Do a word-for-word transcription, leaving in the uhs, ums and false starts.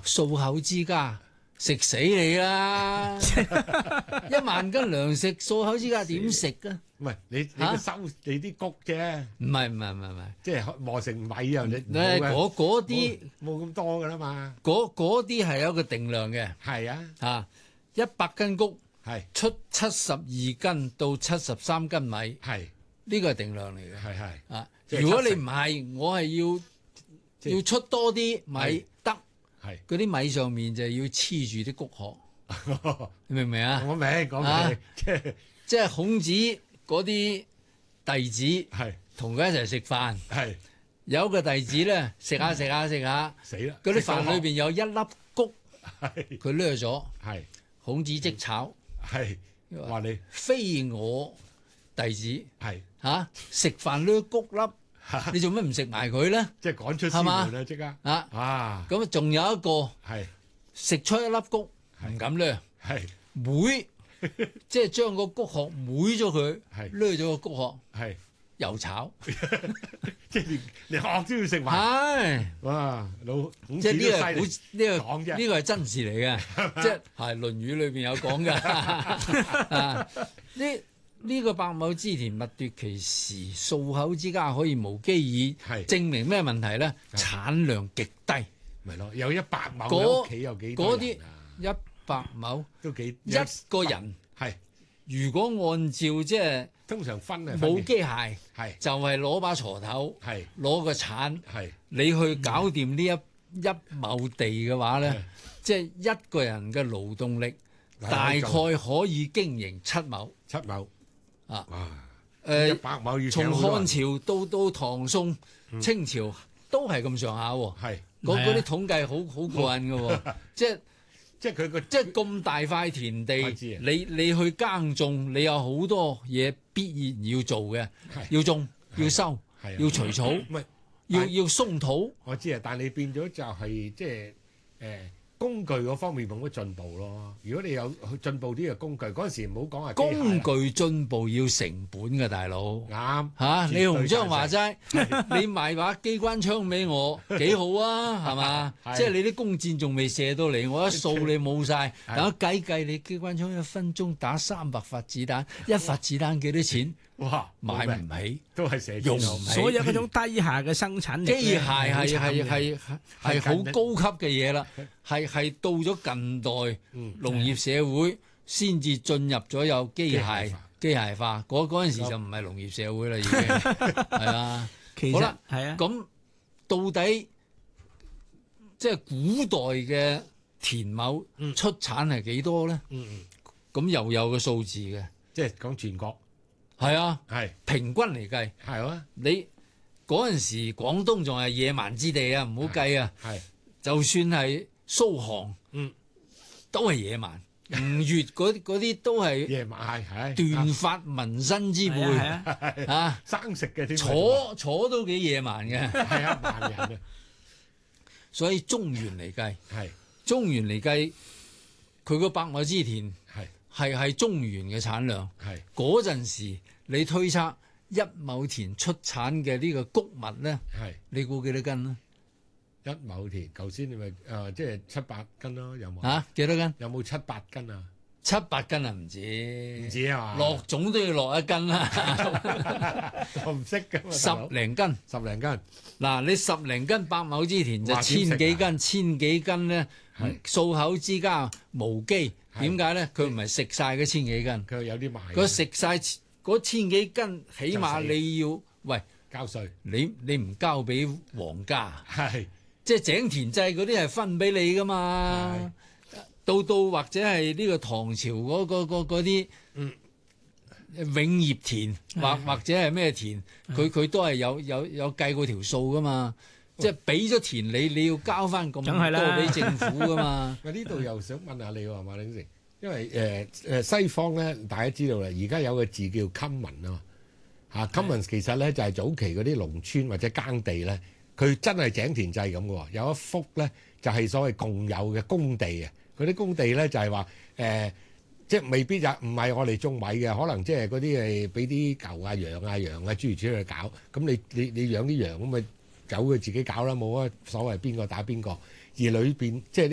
數口之家食死你啦！一萬斤糧食，數口之家點食啊？ 唔係你你個收你啲谷啫， 唔係唔係唔係唔係， 即係磨成米啊！你咧嗰嗰啲冇咁多噶啦嘛。 嗰嗰啲係有一個定量嘅， 係啊， 嚇一百斤谷係出七十二斤到七十三斤米， 係呢個係定量嚟嘅。 係係啊， 即係如果你七成唔係，我係要即係要出多啲米係得， 係。 嗰啲米上面就要黐住啲谷殼，你明唔明啊？ 我明講啊明，即係即係孔子嗰啲弟子係同佢一齊食飯， 係有一個弟子咧食下食下食下， 死啦！ 嗰啲飯裏邊有一粒谷， 係佢掠咗， 係孔子即炒， 係話你非我弟子係嚇食飯掠谷粒，你做咩唔食埋佢咧？ 即係趕出師係嘛門啦！即刻啊， 啊咁仲有一個係食出一粒谷係唔敢掠， 係妹即係將個谷殼妹咗佢， 係掠咗個谷殼係， 又炒， 即係連連殼都要食埋。 係哇！老孔子即係呢個係都犀利古呢個講啫呢個係真事嚟嘅，即係係《論語》裏邊有講㗎。啊呢呢個百畝之田，勿奪其時，數口之家可以無饑矣。 係證明咩問題咧？ 係產量極低， 咪咯，有一百畝嗰屋企有幾嗰啲多人啊？ 一百畝都幾一個人， 係如果按照即係通常分係冇機械， 係就係攞把鋤頭， 係攞個鏟， 係你去搞掂呢一一畝地嘅話咧係， 即係一個人嘅勞動力係大概做可以經營七畝。 七畝啊哇！ 誒一百畝要從請好多人漢朝到到唐宋、清朝都係咁上下喎。 係嗰係啊嗰啲統計好好過癮嘅喎，即係即係佢個即係咁大塊田地我知啊， 你你去耕種，你有好多嘢必然要做嘅， 係要種、要收、 係啊要除草、 唔係但要要鬆土。 我知啊，但係你變咗就係即係誒工具嗰方面冇乜進步咯。如果你有進步啲嘅工具，嗰陣時唔好講話機械啦工具進步要成本嘅，大佬啱嚇。 絕對李鴻章話贊齋，你賣把機關槍俾我幾好啊，係嘛？ 係即係你啲弓箭仲未射到嚟，我一掃你冇晒。 係等我計計你機關槍一分鐘打三百發子彈，一發子彈幾多錢？ 哇買唔起。 都係射箭路用唔起所有嗰種低下嘅生產力咧， 機械係係係係係好係高級嘅嘢啦，係係到咗近代嗯農業社會先至進入咗有機機械械化機械化，嗰嗰陣時就唔係農業社會啦，已經係啊。 其實好啦係啊， 咁到底即係古代嘅田畝嗯出產係幾多咧？ 嗯嗯， 咁又有個數字嘅， 即係講全國係啊， 係平均嚟計， 係啊你嗰陣時廣東仲係野蠻之地啊，唔好計啊。 係就算係蘇杭， 嗯， 都係野蠻。吳越嗰啲嗰啲都係夜晚係係斷髮紋身之輩係啊係啊， 啊， 生食嘅添， 坐坐都幾野蠻嘅。 係啊萬人啊所以中原嚟計， 係中原嚟計，佢個百畝之田係係係中原嘅產量。 係嗰陣時你推測一畝田出產嘅呢個谷物咧， 係你估幾多斤咧？ 一畝田，頭先你咪誒即係七八斤咯，有冇？ 啊，幾多斤？ 有冇七八斤啊？ 七八斤啊，唔止， 唔止啊嘛， 落種都要落一斤啦， 我唔識㗎嘛， 十大佬零斤。 十零斤嗱，你十零斤百畝之田就哇點食啊千幾斤，千幾斤咧係， 數口之家無機。 係點解咧？佢唔係食晒嗰千幾斤， 佢有啲賣嘅， 佢食晒嗰千幾斤，起碼就死你要喂交稅你你唔交俾皇家， 係即係井田制嗰啲係分俾你噶嘛。到到或者係呢個唐朝嗰嗰嗰嗰啲嗯永業田，或或者係咩田，佢佢都係有有有計過條數噶嘛。即係俾咗田你，你要交翻咁梗係啦多俾政府噶嘛。 喂，呢度又想問下你喎，馬鼎盛，因為誒誒、呃、西方咧，大家知道啦，而家有個字叫 common 啊嘛嚇，common 其實咧就係、是、早期嗰啲農村或者耕地咧，佢真係井田制咁嘅喎，有一幅咧就係、是、所謂共有嘅工地啊，嗰啲工地咧就係話誒，即係未必就唔係我哋種米嘅，可能即係嗰啲係俾啲牛啊、羊啊、羊啊諸如此類去搞，咁你你你養啲羊咁咪由佢自己搞啦，冇乜所謂邊個打邊個，而裏邊即係